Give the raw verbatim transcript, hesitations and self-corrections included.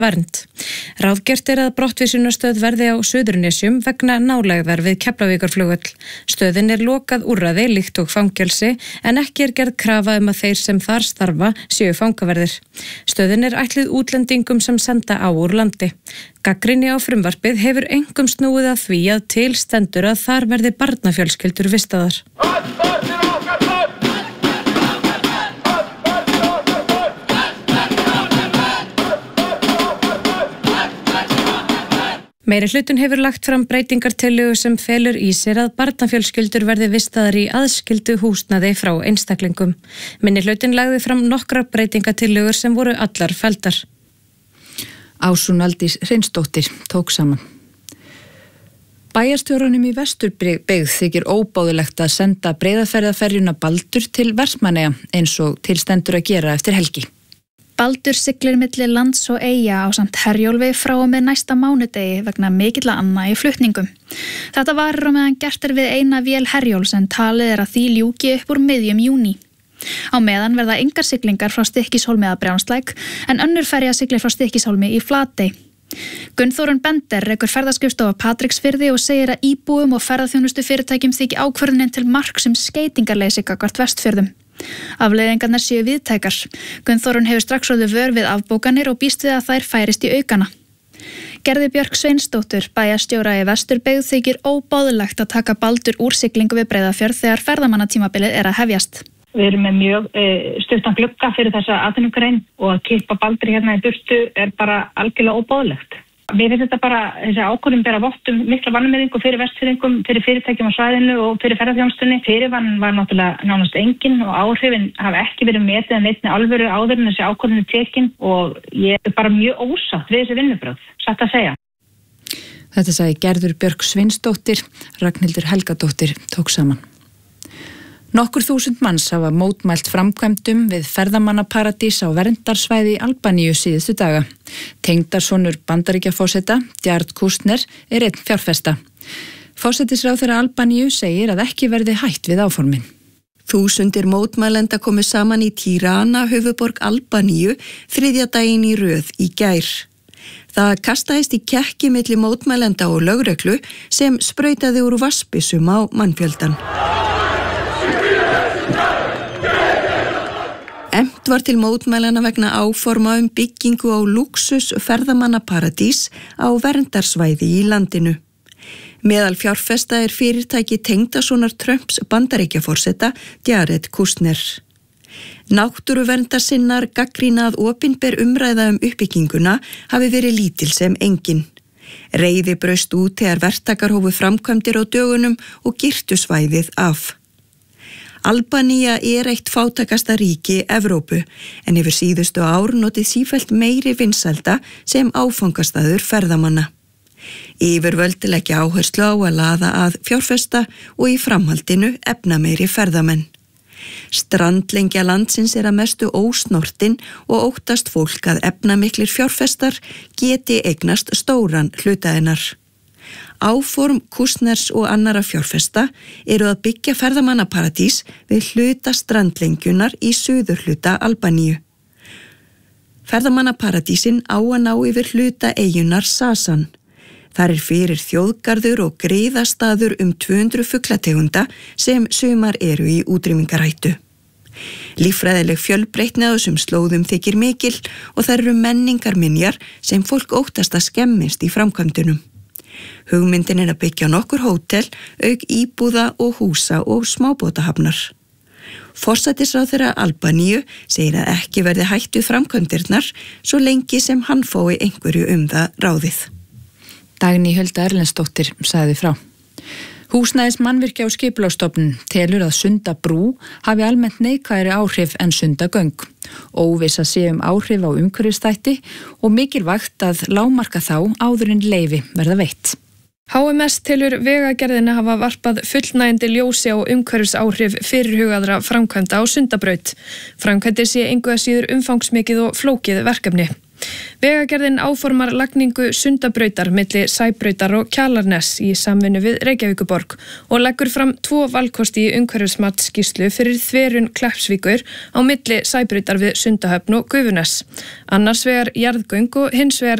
vernd. Ráðgert er að brottvísunarstöð verði á Suðurnesjum vegna nálægðar við Keflavíkurflugvöll. Stöðin er lokað úrræði líkt og fangelsi en ekki er gerð krafa um að þeir sem þar starfa séu fangaverðir. Stöðin er ætluð útlendingum sem senda á úr landi. Gagnrýni á frumvarpið hefur einkum snúið að því að til stendur að þar verði barnafjölskyldur vistaðar. Meiri hlutinn hefur lagt fram breytingartillögu sem felur í sér að barnafjölskyldur verði vistaðar í aðskildu húsnæði frá einstaklingum. Minni hlutinn lagði fram nokkrar breytingartillögur sem voru allar felldar. Ásrún Aldís Hreinsdóttir tók saman. Bæjarstjóranum í Vesturbyggð þykir óbáðulegt að senda Breiðafjarðarferjuna Baldur til Vestmannaeyja eins og til stendur að gera eftir helgi. Baldur siglir milli lands og eyja ásamt Herjólfi frá og með næsta mánudegi vegna mikilla anna í flutningum. Þetta varir á meðan gert er við eina vél Herjóls en talið er að því ljúki upp úr miðjum júní. Á meðan verða engar siglingar frá Stykkishólmi að Brjánslæk en önnur ferja siglir frá Stykkishólmi í Flatey. Gunnþórunn Bender rekur ferðaskrifstofa Patreksfirði og segir að íbúum og ferðaþjónustu fyrirtækjum þyki ákvörðunin til marks um skeytingarleysi gagnvart Vestfjörðum. Afleiðingarnar séu viðtækar. Gunnþórunn hefur strax orðið vör við afbókanir og býst við að þær færist í aukana. Gerði Björk Sveinsdóttir, bæjarstjóra í Vesturbyggð, þykir óbáðulegt að taka Baldur úr siglingu við Breiðafjörð þegar ferðamannatímabilið er að hefjast. Við erum með mjög e, stuttan glugga fyrir þessa atvinnugrein og að kippa Baldri hérna í burtu er bara algjörlega óbáðulegt. Við finnst þetta bara, þessi ákvörðun bera vottum mikla vanmeðingu fyrir Vestfirðingum, fyrir fyrirtækjum á svæðinu og fyrir ferðaþjónustunni. Fyrirvann var náttúrulega nánast engin og áhrifin hafa ekki verið metið en einni alvöru áður en þessi ákvörðun er tekin og ég er bara mjög ósátt við þessi vinnubrögð, satt að segja. Þetta sagði Gerður Björk Sveinsdóttir, Ragnhildur Helgadóttir tók saman. Nokkur þúsund manns hafa mótmælt framkvæmdum við ferðamannaparadís á verndarsvæði í Albaníu síðustu daga. Tengdasonur Bandaríkjaforseta, Jared Kushner, er einn fjárfesta. Forsætisráðherra Albaníu segir að ekki verði hætt við áformin. Þúsundir mótmælenda komu saman í Tirana, höfuðborg Albaníu, þriðja daginn í röð í gær. Það kastaðist í kekki milli mótmælenda og lögreglu sem sprautaði úr vatnsbyssum á mannfjöldan. Efnt var til mótmælana vegna áforma um byggingu á lúxus ferðamannaparadís á verndarsvæði í landinu. Meðal fjárfesta er fyrirtæki tengdasonar Trumps Bandaríkjaforseta, Jared Kushner. Náttúruverndarsinnar gagnrýna að opinber umræða um uppbygginguna hafi verið lítil sem engin. Reiði braust út þegar verktakar hófu framkvæmdir á dögunum og girtu svæðið af. Albanía er eitt fátækasta ríki Evrópu en hefur síðustu ár notið sífellt meiri vinsælda sem áfangastaður ferðamanna. Yfirvöld leggja áherslu á að laða að fjárfesta og í framhaldinu efna meiri ferðamenn. Strandlengja landsins er að mestu ósnortin og óttast fólk að efnamiklir fjárfestar geti eignast stóran hlutaðinnar. Áform Kushners og annara fjárfesta eru að byggja ferðamannaparadís við hluta strandlengjunar í suðurhluta Albaníu. Ferðamannaparadísin á að ná yfir hluta eyjunar Sasan. Þar er fyrir þjóðgarður og griðastaður um tvö hundruð fuglategunda sem sumar eru í útrýmingarhættu. Líffræðileg fjölbreytni á þessum slóðum þykir mikil og þær eru menningarminjar sem fólk óttast að skemmist í framkvæmdunum. Hugmyndin er að byggja nokkur hótel, auk íbúða og húsa og smábátahafnar. Forsætisráðherra Albaníu segir að ekki verði hætt við framkvæmdirnar svo lengi sem hann fái einhverju um það ráðið. Dagný Hulda Erlendsdóttir sagði frá. Húsnæðis mannvirkja og skipulagsstofnun telur að Sundabrú hafi almennt neikvæðari áhrif en Sundagöng. Óvissa sé um áhrif á umhverfisþætti og mikilvægt að lágmarka þá áður en leyfi verða veitt. H M S telur vegagerðina hafa varpað fullnægjandi ljósi á umhverfisáhrif fyrirhugaðra framkvæmda á Sundabraut. Framkvæmdir sé engu að síður umfangsmikið og flókið verkefni. Vegagerðin áformar lagningu Sundabrautar milli Sæbrautar og Kjalarness í samvinnu við Reykjavíkurborg og leggur fram tvo valkosti í umhverfismatsskýrslu fyrir þverun Kleppsvíkur á milli Sæbrautar við Sundahöfn og Gufuness. Annars vegar jarðgöng og hins vegar